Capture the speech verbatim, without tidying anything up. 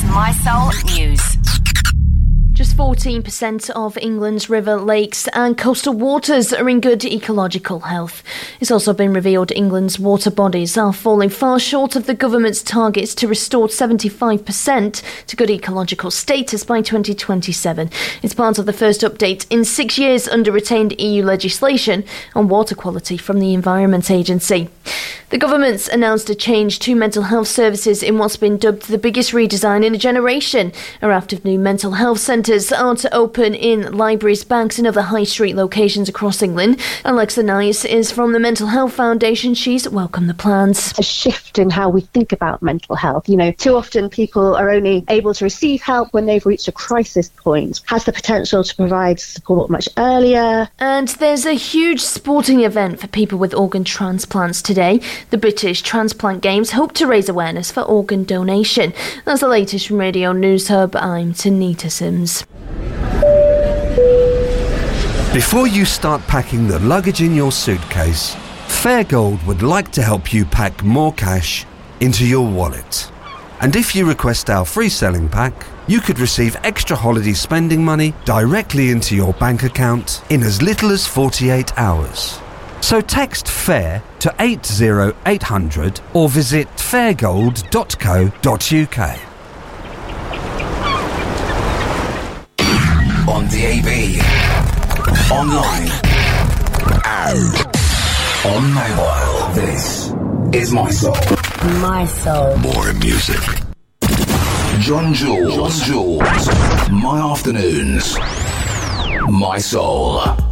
My Soul News. Just fourteen percent of England's river, lakes and coastal waters are in good ecological health. It's also been revealed England's water bodies are falling far short of the government's targets to restore seventy-five percent to good ecological status by twenty twenty-seven. It's part of the first update in six years under retained E U legislation on water quality from the Environment Agency. The government's announced a change to mental health services in what's been dubbed the biggest redesign in a generation. A raft of new mental health centres are to open in libraries, banks and other high street locations across England. Alexa Nice is from the Mental Health Foundation. She's welcomed the plans. A shift in how we think about mental health. You know, too often people are only able to receive help when they've reached a crisis point. Has the potential to provide support much earlier. And there's a huge sporting event for people with organ transplants today. The British Transplant Games hope to raise awareness for organ donation. That's the latest from Radio News Hub. I'm Tanita Sims. Before you start packing the luggage in your suitcase, Fairgold would like to help you pack more cash into your wallet. And if you request our free selling pack, you could receive extra holiday spending money directly into your bank account in as little as forty-eight hours. So text FAIR to eight zero eight hundred or visit fairgold dot co dot uk. On D A B, online, and on mobile. This is My Soul. My Soul. More music. John Jules. John Jules. My afternoons. My Soul.